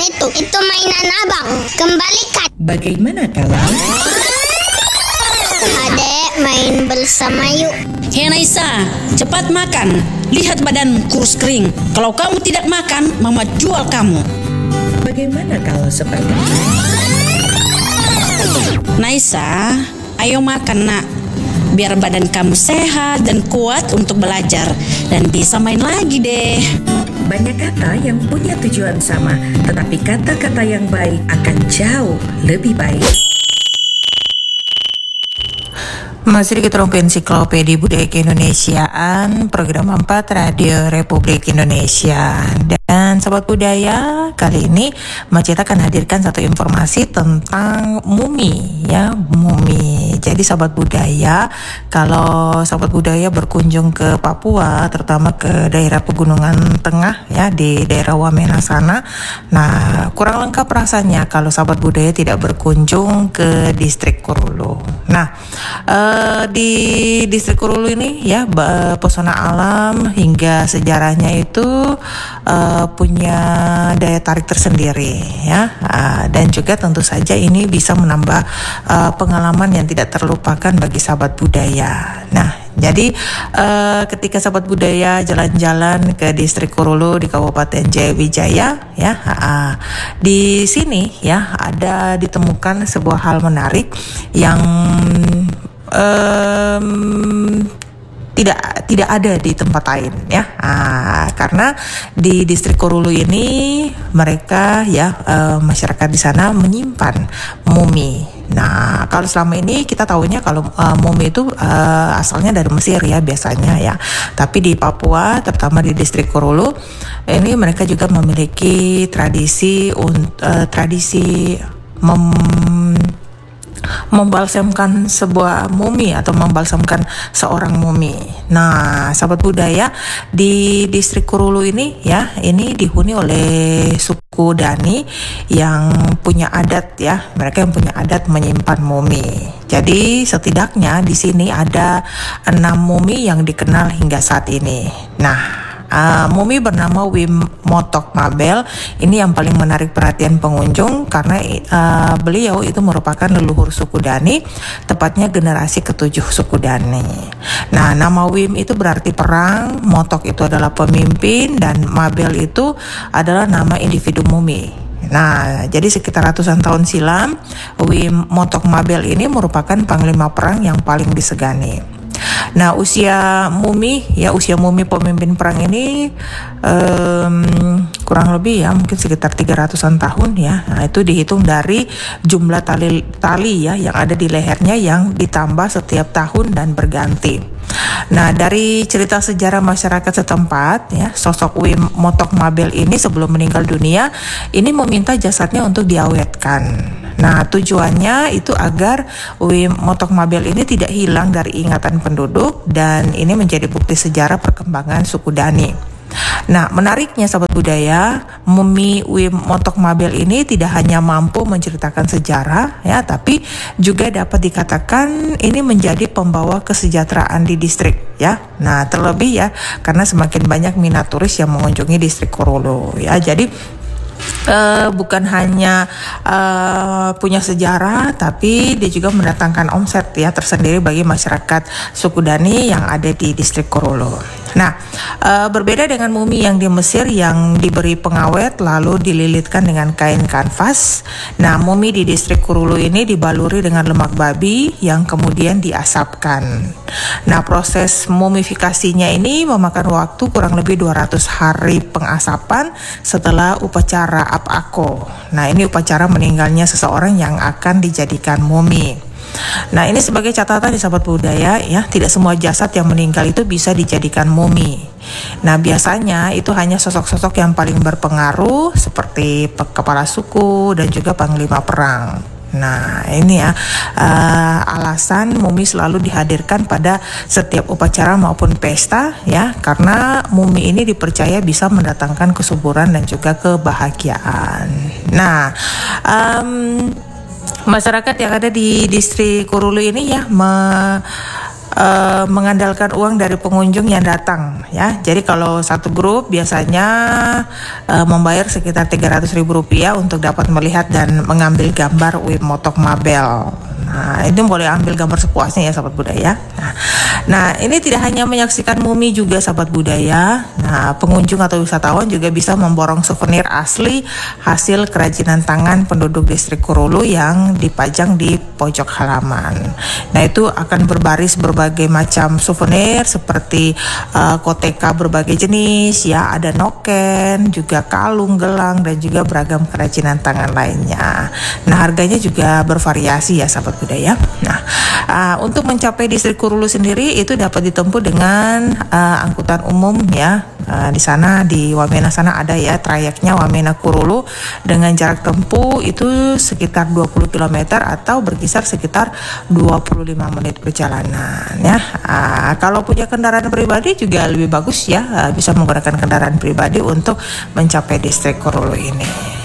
Itu mainan abang. Kembalikan. Bagaimana kawan? Adek, main bersama yuk. Hei Naisa, cepat makan. Lihat badan kurus kering. Kalau kamu tidak makan, Mama jual kamu. Bagaimana kalau seperti itu? Naisa, ayo makan nak. Biar badan kamu sehat dan kuat untuk belajar. Dan bisa main lagi deh. Banyak kata yang punya tujuan sama, tetapi kata-kata yang baik akan jauh lebih baik. Masih di Keterumpu Ensiklopedia Budaya Keindonesiaan, program 4 Radio Republik Indonesia. Dan Sobat Budaya, kali ini Macita akan hadirkan satu informasi tentang mumi, ya, mumi. Jadi Sobat Budaya, kalau Sobat Budaya berkunjung ke Papua, terutama ke daerah Pegunungan Tengah, ya, di daerah Wamena sana, nah kurang lengkap rasanya kalau Sobat Budaya tidak berkunjung ke distrik Korulu. Nah, di distrik Korulu ini, ya, pesona alam hingga sejarahnya itu punya daya tarik tersendiri, ya, dan juga tentu saja ini bisa menambah pengalaman yang tidak terlupakan bagi sahabat budaya. Nah, jadi ketika sahabat budaya jalan-jalan ke distrik Korulu di Kabupaten Jayawijaya, ya, di sini, ya, ada ditemukan sebuah hal menarik yang tidak ada di tempat lain, ya, karena di distrik Korulu ini mereka, ya, masyarakat di sana menyimpan mumi. Nah, kalau selama ini kita tahunya kalau mumi itu asalnya dari Mesir, ya, biasanya, ya. Tapi di Papua, terutama di distrik Korulu, ini mereka juga memiliki tradisi membalsamkan sebuah mumi atau membalsamkan seorang mumi. Nah, sahabat budaya, di distrik Korulu ini, ya, ini dihuni oleh suku Dani yang punya adat, ya, mereka yang punya adat menyimpan mumi. Jadi setidaknya di sini ada 6 mumi yang dikenal hingga saat ini. Nah, mumi bernama Wim Motok Mabel ini yang paling menarik perhatian pengunjung karena beliau itu merupakan leluhur suku Dani, tepatnya generasi ke-7 suku Dani. Nah, nama Wim itu berarti perang, Motok itu adalah pemimpin, dan Mabel itu adalah nama individu mumi. Nah, jadi sekitar ratusan tahun silam, Wim Motok Mabel ini merupakan panglima perang yang paling disegani. Nah, usia mumi pemimpin perang ini kurang lebih, ya, mungkin sekitar 300-an tahun, ya. Nah, itu dihitung dari jumlah tali, ya, yang ada di lehernya yang ditambah setiap tahun dan berganti. Nah, dari cerita sejarah masyarakat setempat, ya, sosok Wim Motok Mabel ini sebelum meninggal dunia ini meminta jasadnya untuk diawetkan. Nah, tujuannya itu agar Wim Motok Mabel ini tidak hilang dari ingatan penduduk, dan ini menjadi bukti sejarah perkembangan suku Dani. Nah, menariknya sahabat budaya, mumi Wim Motok Mabel ini tidak hanya mampu menceritakan sejarah, ya, tapi juga dapat dikatakan ini menjadi pembawa kesejahteraan di distrik, ya. Nah, terlebih, ya, karena semakin banyak minat turis yang mengunjungi distrik Korulu, ya. Jadi bukan hanya punya sejarah, tapi dia juga mendatangkan omset, ya, tersendiri bagi masyarakat suku Dani yang ada di distrik Korulu. Nah, berbeda dengan mumi yang di Mesir yang diberi pengawet lalu dililitkan dengan kain kanvas. Nah, mumi di distrik Korulu ini dibaluri dengan lemak babi yang kemudian diasapkan. Nah, proses mumifikasinya ini memakan waktu kurang lebih 200 hari pengasapan setelah upacara Ap-Ako. Nah, ini upacara meninggalnya seseorang yang akan dijadikan mumi. Nah, ini sebagai catatan di sahabat budaya, ya, tidak semua jasad yang meninggal itu bisa dijadikan mumi. Nah, biasanya itu hanya sosok-sosok yang paling berpengaruh seperti kepala suku dan juga panglima perang. Nah, ini, ya, alasan mumi selalu dihadirkan pada setiap upacara maupun pesta, ya, karena mumi ini dipercaya bisa mendatangkan kesuburan dan juga kebahagiaan. Nah, masyarakat yang ada di distrik Korulu ini, ya, mengandalkan uang dari pengunjung yang datang ya. Jadi kalau satu grup biasanya membayar sekitar Rp300.000 untuk dapat melihat dan mengambil gambar Wib Motok Mabel. Nah, itu boleh ambil gambar sepuasnya ya sahabat budaya. Nah, ini tidak hanya menyaksikan mumi juga sahabat budaya. Nah, pengunjung atau wisatawan juga bisa memborong souvenir asli hasil kerajinan tangan penduduk distrik Kurulu yang dipajang di pojok halaman. Nah, itu akan berbaris berbagai macam souvenir seperti koteka berbagai jenis ya, ada noken, juga kalung, gelang dan juga beragam kerajinan tangan lainnya. Nah, harganya juga bervariasi ya sahabat budaya. Nah, untuk mencapai distrik Kurulu sendiri itu dapat ditempuh dengan angkutan umum ya. Di sana di Wamena sana ada ya trayeknya Wamena Kurulu dengan jarak tempuh itu sekitar 20 km atau berkisar sekitar 25 menit perjalanan ya. Kalau punya kendaraan pribadi juga lebih bagus ya, bisa menggunakan kendaraan pribadi untuk mencapai distrik Kurulu ini.